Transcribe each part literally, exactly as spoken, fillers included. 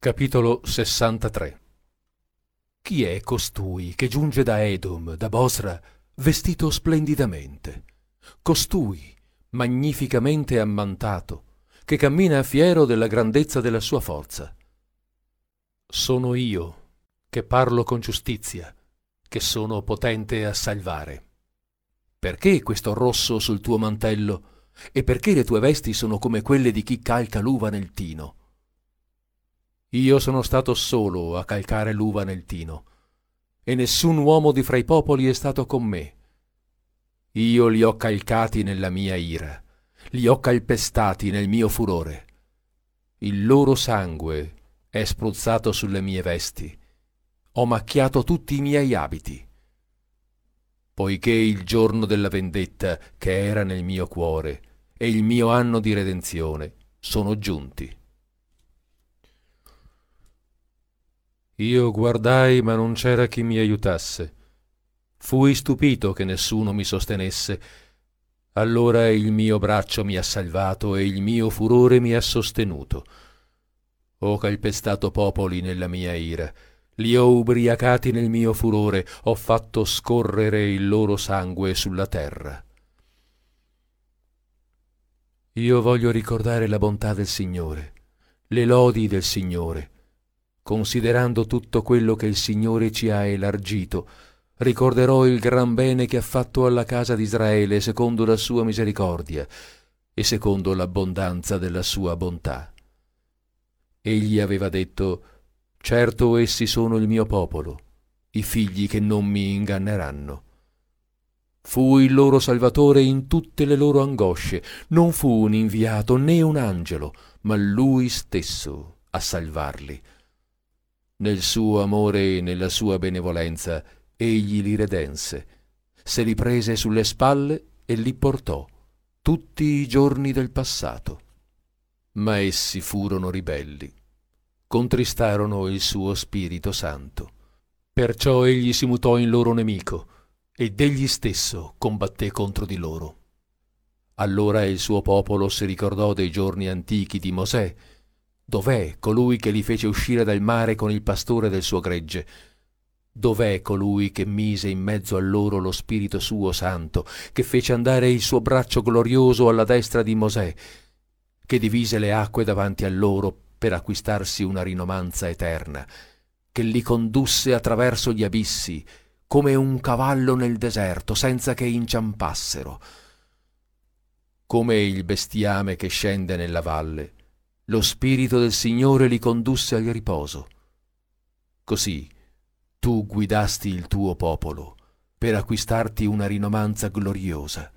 Capitolo sessantatré. Chi è costui che giunge da Edom, da Bosra, vestito splendidamente? Costui, magnificamente ammantato, che cammina fiero della grandezza della sua forza. Sono io, che parlo con giustizia, che sono potente a salvare. Perché questo rosso sul tuo mantello, e perché le tue vesti sono come quelle di chi calca l'uva nel tino? Io sono stato solo a calcare l'uva nel tino, e nessun uomo di fra i popoli è stato con me. Io li ho calcati nella mia ira, li ho calpestati nel mio furore. Il loro sangue è spruzzato sulle mie vesti, ho macchiato tutti i miei abiti. Poiché il giorno della vendetta che era nel mio cuore e il mio anno di redenzione sono giunti. Io guardai, ma non c'era chi mi aiutasse. Fui stupito che nessuno mi sostenesse. Allora il mio braccio mi ha salvato e il mio furore mi ha sostenuto. Ho calpestato popoli nella mia ira, li ho ubriacati nel mio furore, ho fatto scorrere il loro sangue sulla terra. Io voglio ricordare la bontà del Signore, le lodi del Signore. Considerando tutto quello che il Signore ci ha elargito, ricorderò il gran bene che ha fatto alla casa di Israele secondo la sua misericordia e secondo l'abbondanza della sua bontà. Egli aveva detto: certo essi sono il mio popolo, i figli che non mi inganneranno. Fu il loro Salvatore in tutte le loro angosce, non fu un inviato né un angelo, ma Lui stesso a salvarli. Nel suo amore e nella sua benevolenza egli li redense, se li prese sulle spalle e li portò tutti i giorni del passato. Ma essi furono ribelli, contristarono il suo Spirito Santo. Perciò egli si mutò in loro nemico ed egli stesso combatté contro di loro. Allora il suo popolo si ricordò dei giorni antichi di Mosè. Dov'è colui che li fece uscire dal mare con il pastore del suo gregge? Dov'è colui che mise in mezzo a loro lo Spirito suo santo, che fece andare il suo braccio glorioso alla destra di Mosè, che divise le acque davanti a loro per acquistarsi una rinomanza eterna, che li condusse attraverso gli abissi, come un cavallo nel deserto, senza che inciampassero? Come il bestiame che scende nella valle, lo Spirito del Signore li condusse al riposo. Così tu guidasti il tuo popolo per acquistarti una rinomanza gloriosa.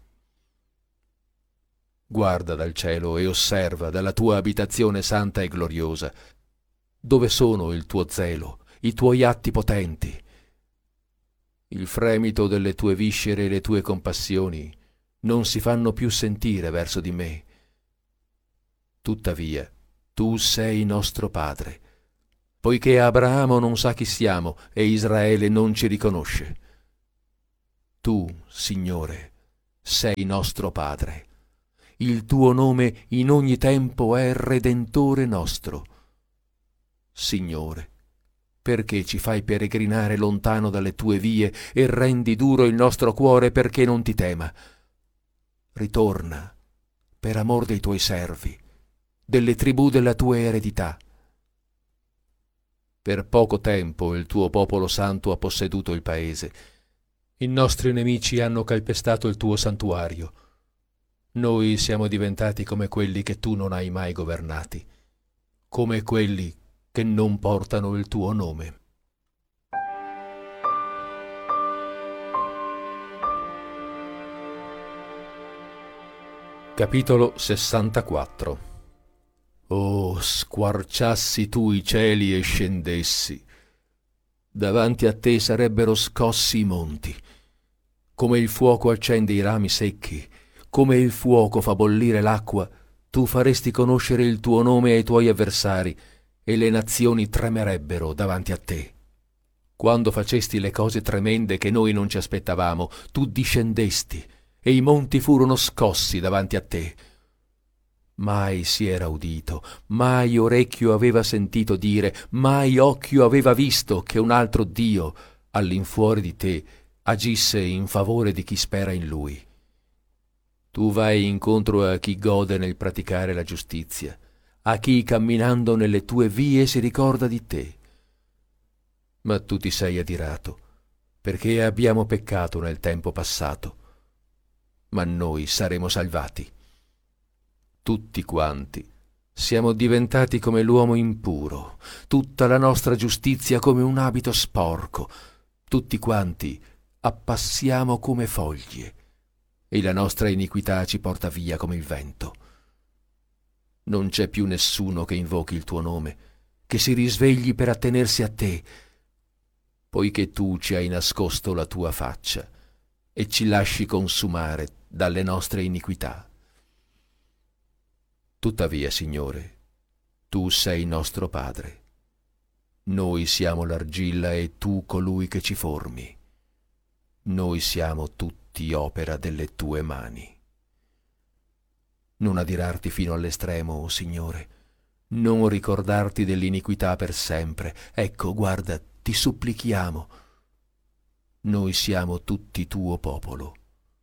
Guarda dal cielo e osserva dalla tua abitazione santa e gloriosa. Dove sono il tuo zelo, i tuoi atti potenti? Il fremito delle tue viscere e le tue compassioni non si fanno più sentire verso di me. Tuttavia, tu sei nostro Padre, poiché Abramo non sa chi siamo e Israele non ci riconosce. Tu, Signore, sei nostro Padre. Il tuo nome in ogni tempo è Redentore nostro. Signore, perché ci fai peregrinare lontano dalle tue vie e rendi duro il nostro cuore perché non ti tema? Ritorna, per amor dei tuoi servi, delle tribù della tua eredità. Per poco tempo il tuo popolo santo ha posseduto il paese. I nostri nemici hanno calpestato il tuo santuario. Noi siamo diventati come quelli che tu non hai mai governati, come quelli che non portano il tuo nome. Capitolo sessantaquattro. Oh, squarciassi tu i cieli e scendessi, davanti a te sarebbero scossi i monti. Come il fuoco accende i rami secchi, come il fuoco fa bollire l'acqua, tu faresti conoscere il tuo nome ai tuoi avversari, e le nazioni tremerebbero davanti a te. Quando facesti le cose tremende che noi non ci aspettavamo, tu discendesti, e i monti furono scossi davanti a te. Mai si era udito, mai orecchio aveva sentito dire, mai occhio aveva visto che un altro Dio, all'infuori di te, agisse in favore di chi spera in Lui. Tu vai incontro a chi gode nel praticare la giustizia, a chi camminando nelle tue vie si ricorda di te. Ma tu ti sei adirato, perché abbiamo peccato nel tempo passato, ma noi saremo salvati. Tutti quanti siamo diventati come l'uomo impuro, tutta la nostra giustizia come un abito sporco, tutti quanti appassiamo come foglie, e la nostra iniquità ci porta via come il vento. Non c'è più nessuno che invochi il tuo nome, che si risvegli per attenersi a te, poiché tu ci hai nascosto la tua faccia e ci lasci consumare dalle nostre iniquità. Tuttavia, Signore, tu sei nostro Padre. Noi siamo l'argilla e tu colui che ci formi. Noi siamo tutti opera delle tue mani. Non adirarti fino all'estremo, o Signore, non ricordarti dell'iniquità per sempre. Ecco, guarda, ti supplichiamo. Noi siamo tutti tuo popolo.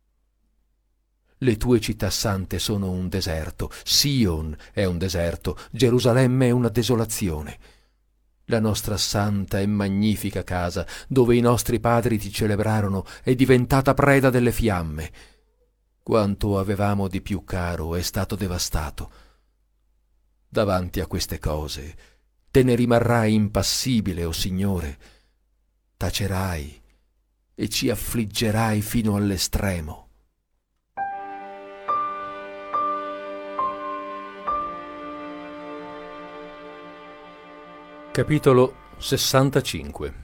Le tue città sante sono un deserto, Sion è un deserto, Gerusalemme è una desolazione. La nostra santa e magnifica casa, dove i nostri padri ti celebrarono, è diventata preda delle fiamme. Quanto avevamo di più caro è stato devastato. Davanti a queste cose te ne rimarrai impassibile, o Signore. Tacerai e ci affliggerai fino all'estremo. Capitolo sessantacinque.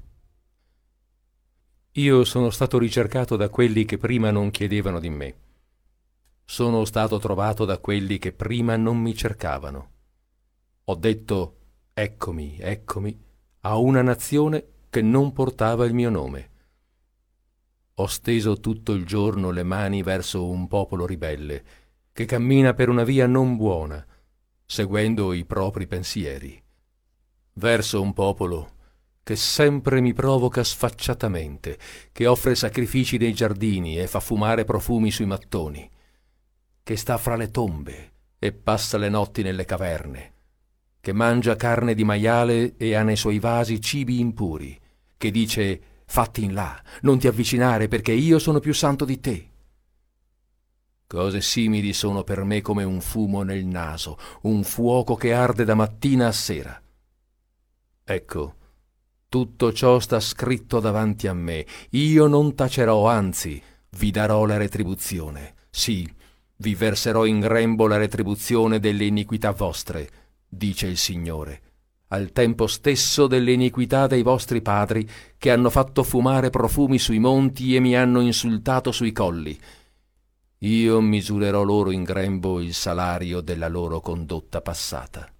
Io sono stato ricercato da quelli che prima non chiedevano di me. Sono stato trovato da quelli che prima non mi cercavano. Ho detto, eccomi, eccomi, a una nazione che non portava il mio nome. Ho steso tutto il giorno le mani verso un popolo ribelle, che cammina per una via non buona, seguendo i propri pensieri. Verso un popolo che sempre mi provoca sfacciatamente, che offre sacrifici nei giardini e fa fumare profumi sui mattoni, che sta fra le tombe e passa le notti nelle caverne, che mangia carne di maiale e ha nei suoi vasi cibi impuri, che dice «Fatti in là, non ti avvicinare perché io sono più santo di te». Cose simili sono per me come un fumo nel naso, un fuoco che arde da mattina a sera. Ecco, tutto ciò sta scritto davanti a me. Io non tacerò, anzi, vi darò la retribuzione. Sì, vi verserò in grembo la retribuzione delle iniquità vostre, dice il Signore, al tempo stesso delle iniquità dei vostri padri, che hanno fatto fumare profumi sui monti e mi hanno insultato sui colli. Io misurerò loro in grembo il salario della loro condotta passata.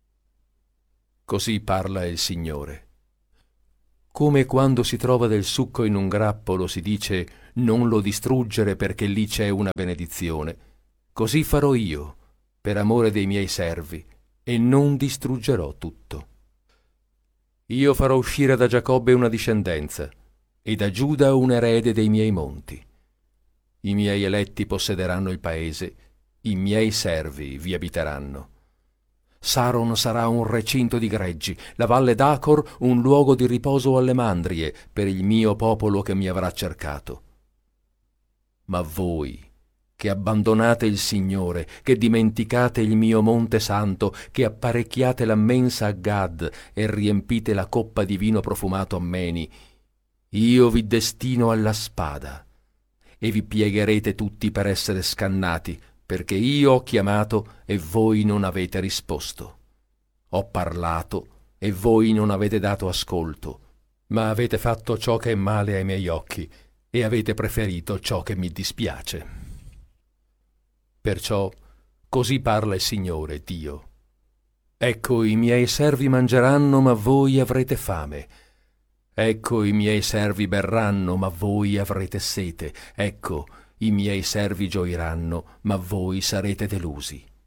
Così parla il Signore. Come quando si trova del succo in un grappolo si dice non lo distruggere perché lì c'è una benedizione, così farò io per amore dei miei servi e non distruggerò tutto. Io farò uscire da Giacobbe una discendenza e da Giuda un erede dei miei monti. I miei eletti possederanno il paese, i miei servi vi abiteranno. Saron sarà un recinto di greggi, la valle d'Acor un luogo di riposo alle mandrie per il mio popolo che mi avrà cercato. Ma voi, che abbandonate il Signore, che dimenticate il mio monte santo, che apparecchiate la mensa a Gad e riempite la coppa di vino profumato a Meni, io vi destino alla spada e vi piegherete tutti per essere scannati, perché io ho chiamato e voi non avete risposto. Ho parlato e voi non avete dato ascolto, ma avete fatto ciò che è male ai miei occhi e avete preferito ciò che mi dispiace. Perciò così parla il Signore Dio. Ecco, i miei servi mangeranno, ma voi avrete fame. Ecco, i miei servi berranno, ma voi avrete sete. Ecco, i miei servi gioiranno, ma voi sarete delusi.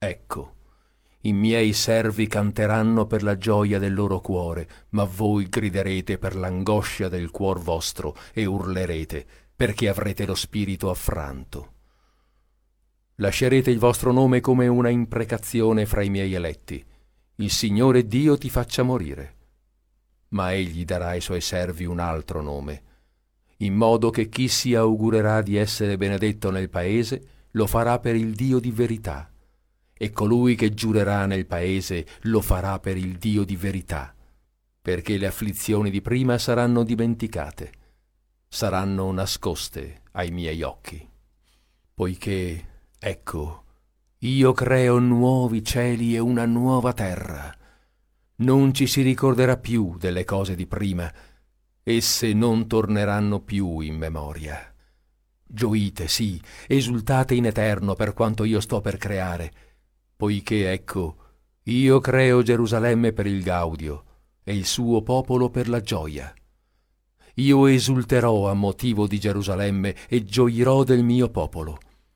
Ecco, i miei servi canteranno per la gioia del loro cuore, ma voi griderete per l'angoscia del cuor vostro e urlerete, perché avrete lo spirito affranto. Lascerete il vostro nome come una imprecazione fra i miei eletti. Il Signore Dio ti faccia morire. Ma egli darà ai suoi servi un altro nome, in modo che chi si augurerà di essere benedetto nel paese lo farà per il Dio di verità, e colui che giurerà nel paese lo farà per il Dio di verità, perché le afflizioni di prima saranno dimenticate, saranno nascoste ai miei occhi. Poiché, ecco, io creo nuovi cieli e una nuova terra. Non ci si ricorderà più delle cose di prima, esse non torneranno più in memoria. Gioite, sì, esultate in eterno per quanto io sto per creare, poiché, ecco, io creo Gerusalemme per il gaudio e il suo popolo per la gioia. Io esulterò a motivo di Gerusalemme e gioirò del mio popolo.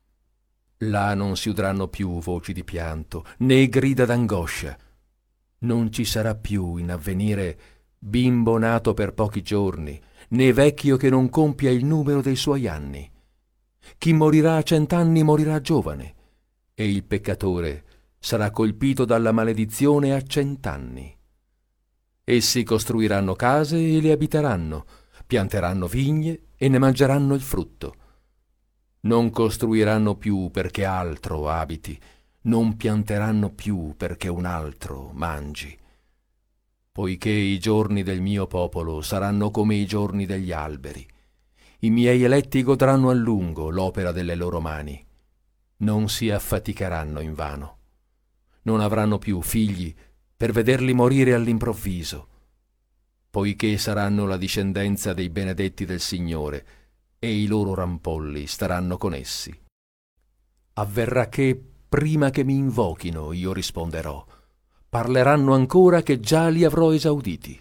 Là non si udranno più voci di pianto, né grida d'angoscia. Non ci sarà più in avvenire bimbo nato per pochi giorni, né vecchio che non compia il numero dei suoi anni. Chi morirà a cent'anni morirà giovane, e il peccatore sarà colpito dalla maledizione a cent'anni. Essi costruiranno case e le abiteranno, pianteranno vigne e ne mangeranno il frutto. Non costruiranno più perché altro abiti, non pianteranno più perché un altro mangi. Poiché i giorni del mio popolo saranno come i giorni degli alberi, i miei eletti godranno a lungo l'opera delle loro mani. Non si affaticheranno invano. Non avranno più figli per vederli morire all'improvviso, poiché saranno la discendenza dei benedetti del Signore, e i loro rampolli staranno con essi. Avverrà che, prima che mi invochino, io risponderò. Parleranno ancora che già li avrò esauditi.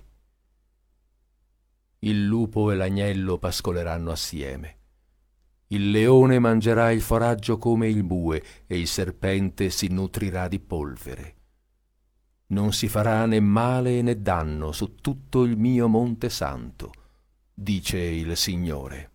Il lupo e l'agnello pascoleranno assieme. Il leone mangerà il foraggio come il bue, e il serpente si nutrirà di polvere. Non si farà né male né danno su tutto il mio monte santo, dice il Signore.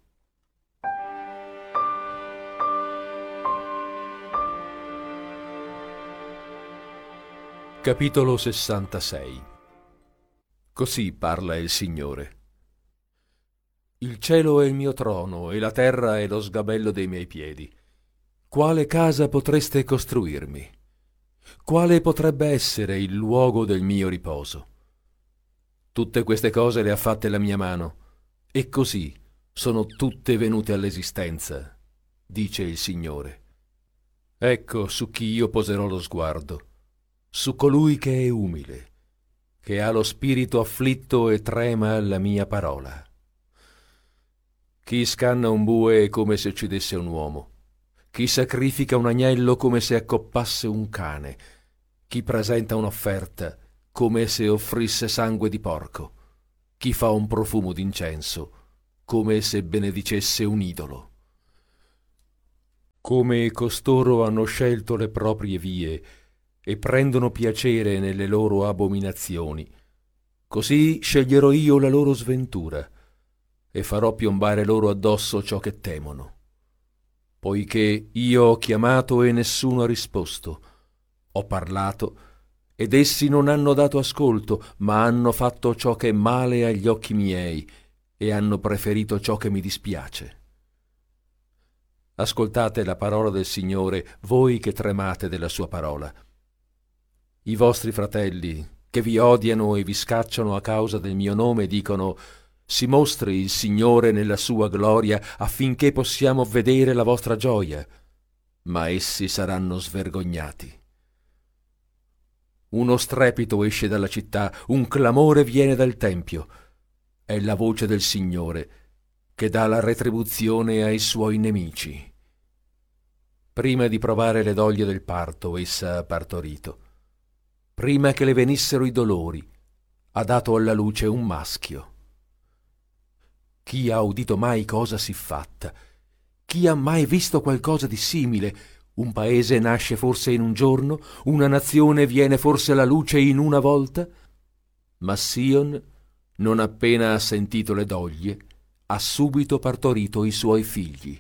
Capitolo sessantasei. Così parla il Signore. Il cielo è il mio trono e la terra è lo sgabello dei miei piedi. Quale casa potreste costruirmi? Quale potrebbe essere il luogo del mio riposo? Tutte queste cose le ha fatte la mia mano, e così sono tutte venute all'esistenza, dice il Signore. Ecco su chi io poserò lo sguardo, su colui che è umile, che ha lo spirito afflitto e trema alla mia parola. Chi scanna un bue come se uccidesse un uomo, chi sacrifica un agnello come se accoppasse un cane, chi presenta un'offerta come se offrisse sangue di porco, chi fa un profumo d'incenso come se benedicesse un idolo. Come costoro hanno scelto le proprie vie e prendono piacere nelle loro abominazioni, così sceglierò io la loro sventura e farò piombare loro addosso ciò che temono. Poiché io ho chiamato e nessuno ha risposto, ho parlato ed essi non hanno dato ascolto, ma hanno fatto ciò che è male agli occhi miei e hanno preferito ciò che mi dispiace. Ascoltate la parola del Signore, voi che tremate della sua parola. I vostri fratelli, che vi odiano e vi scacciano a causa del mio nome, dicono: si mostri il Signore nella sua gloria affinché possiamo vedere la vostra gioia, ma essi saranno svergognati. Uno strepito esce dalla città, un clamore viene dal tempio. È la voce del Signore che dà la retribuzione ai suoi nemici. Prima di provare le doglie del parto, essa ha partorito. Prima che le venissero i dolori, ha dato alla luce un maschio. Chi ha udito mai cosa siffatta? Chi ha mai visto qualcosa di simile? Un paese nasce forse in un giorno? Una nazione viene forse alla luce in una volta? Ma Sion, non appena ha sentito le doglie, ha subito partorito i suoi figli.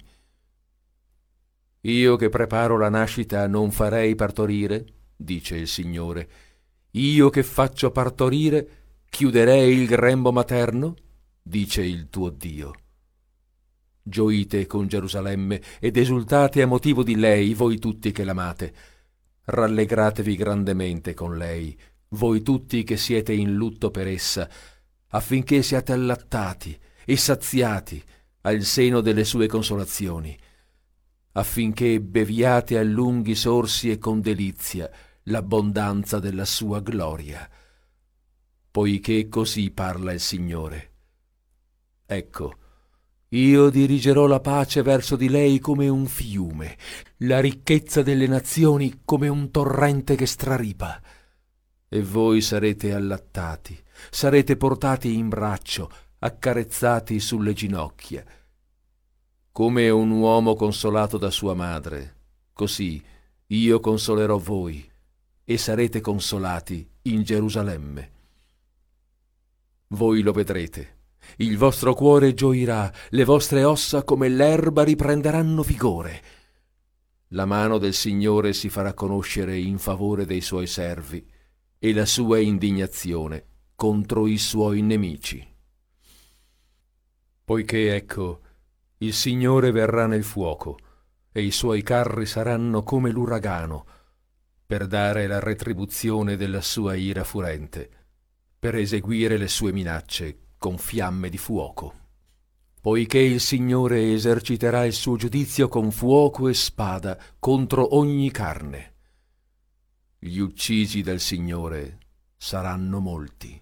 Io che preparo la nascita non farei partorire, dice il Signore. Io che faccio partorire, chiuderei il grembo materno, dice il tuo Dio. Gioite con Gerusalemme ed esultate a motivo di lei, voi tutti che l'amate. Rallegratevi grandemente con lei, voi tutti che siete in lutto per essa, affinché siate allattati e saziati al seno delle sue consolazioni, affinché beviate a lunghi sorsi e con delizia l'abbondanza della sua gloria. Poiché così parla il Signore. Ecco, io dirigerò la pace verso di lei come un fiume, la ricchezza delle nazioni come un torrente che straripa. E voi sarete allattati, sarete portati in braccio, accarezzati sulle ginocchia. Come un uomo consolato da sua madre, così io consolerò voi e sarete consolati in Gerusalemme. Voi lo vedrete. Il vostro cuore gioirà, le vostre ossa come l'erba riprenderanno vigore. La mano del Signore si farà conoscere in favore dei suoi servi e la sua indignazione contro i suoi nemici. Poiché, ecco, il Signore verrà nel fuoco e i suoi carri saranno come l'uragano per dare la retribuzione della sua ira furente, per eseguire le sue minacce con fiamme di fuoco. Poiché il Signore eserciterà il suo giudizio con fuoco e spada contro ogni carne. Gli uccisi dal Signore saranno molti.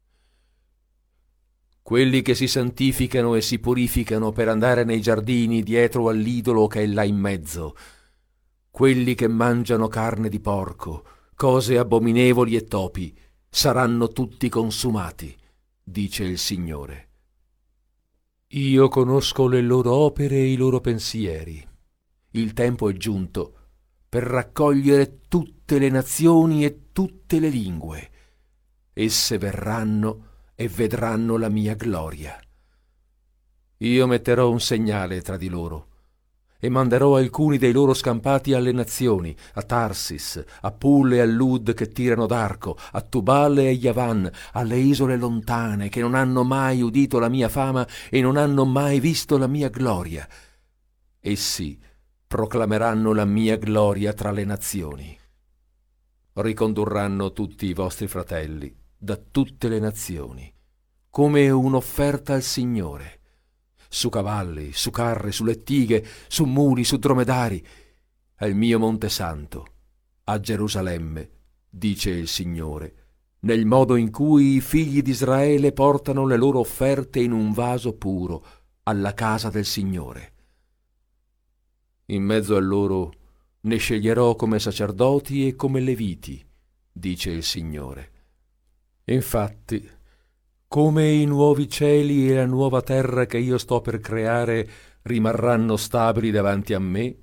Quelli che si santificano e si purificano per andare nei giardini dietro all'idolo che è là in mezzo, quelli che mangiano carne di porco, cose abominevoli e topi, saranno tutti consumati, dice il Signore. Io conosco le loro opere e i loro pensieri. Il tempo è giunto per raccogliere tutte le nazioni e tutte le lingue. Esse verranno e vedranno la mia gloria. Io metterò un segnale tra di loro e manderò alcuni dei loro scampati alle nazioni, a Tarsis, a Pul e a Lud che tirano d'arco, a Tubal e a Yavan, alle isole lontane che non hanno mai udito la mia fama e non hanno mai visto la mia gloria. Essi proclameranno la mia gloria tra le nazioni. Ricondurranno tutti i vostri fratelli da tutte le nazioni, come un'offerta al Signore, su cavalli, su carri, su lettighe, su muli, su dromedari, al mio Monte Santo, a Gerusalemme, dice il Signore, nel modo in cui i figli di Israele portano le loro offerte in un vaso puro alla casa del Signore. In mezzo a loro ne sceglierò come sacerdoti e come leviti, dice il Signore. Infatti, come i nuovi cieli e la nuova terra che io sto per creare rimarranno stabili davanti a me,